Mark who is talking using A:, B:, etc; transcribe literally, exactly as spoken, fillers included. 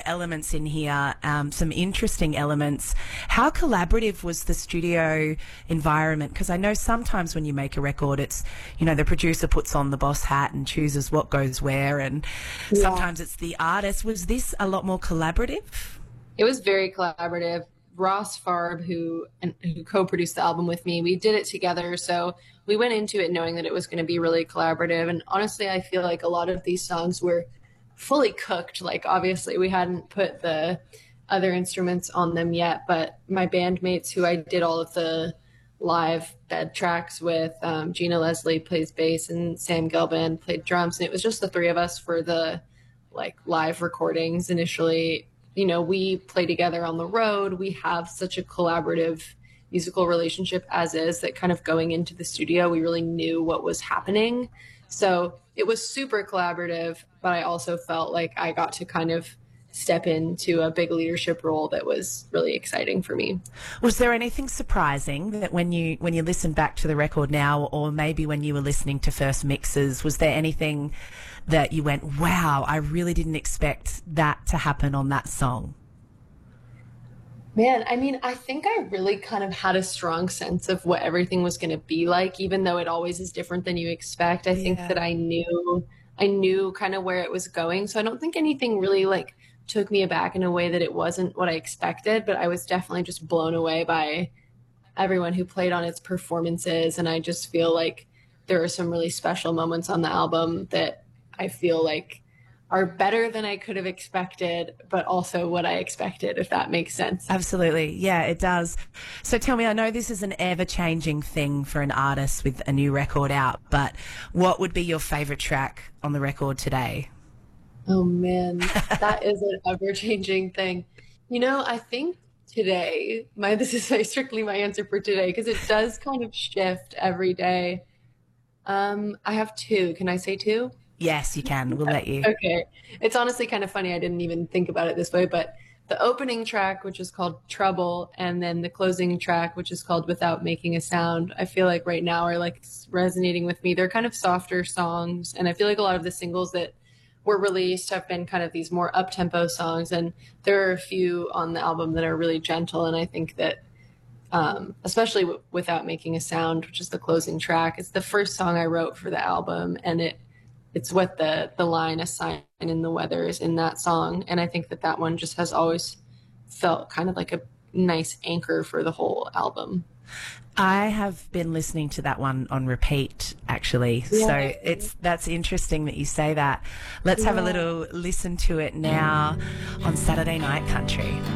A: elements in here, um, some interesting elements. How collaborative was the studio environment? Because I know sometimes when you make a record, it's, you know, the producer puts on the boss hat and chooses what goes where, and
B: Yeah.
A: sometimes it's the artist. Was this a lot more collaborative?
B: It was very collaborative. Ross Farb, who and, who co-produced the album with me, we did it together. So we went into it knowing that it was going to be really collaborative. And honestly, I feel like a lot of these songs were fully cooked. Like, obviously, we hadn't put the other instruments on them yet, but my bandmates who I did all of the live bed tracks with, um, Gina Leslie plays bass and Sam Gilbin played drums. And it was just the three of us for the like live recordings initially. You know, we play together on the road. We have such a collaborative musical relationship as is that kind of going into the studio, we really knew what was happening. So it was super collaborative, but I also felt like I got to kind of step into a big leadership role that was really exciting for me.
A: Was there anything surprising that when you when you listen back to the record now, or maybe when you were listening to first mixes, was there anything that you went, wow, I really didn't expect that to happen on that song?
B: Man, I mean, I think I really kind of had a strong sense of what everything was going to be like, even though it always is different than you expect. I
A: Yeah.
B: think that I knew, I knew kind of where it was going. So I don't think anything really like took me aback in a way that it wasn't what I expected, but I was definitely just blown away by everyone who played on its performances. And I just feel like there are some really special moments on the album that I feel like are better than I could have expected, but also what I expected, if that makes sense.
A: Absolutely. Yeah, it does. So tell me, I know this is an ever-changing thing for an artist with a new record out, but what would be your favorite track on the record today?
B: Oh man, that is an ever-changing thing. You know, I think today, my this is very strictly my answer for today, because it does kind of shift every day. Um, I have two. Can I say two?
A: Yes, you can. We'll let you.
B: Okay. It's honestly kind of funny. I didn't even think about it this way, but the opening track, which is called Trouble, and then the closing track, which is called Without Making a Sound, I feel like right now are like resonating with me. They're kind of softer songs, and I feel like a lot of the singles that were released have been kind of these more up-tempo songs, and there are a few on the album that are really gentle, and I think that um, especially w- Without Making a Sound, which is the closing track, it's the first song I wrote for the album, and it it's what the the line "A Sign in the Weather" is in that song, and I think that that one just has always felt kind of like a nice anchor for the whole album.
A: I have been listening to that one on repeat, actually.
B: Yeah.
A: So it's that's interesting that you say that. Let's have a
B: Yeah.
A: little listen to it now on Saturday Night Country.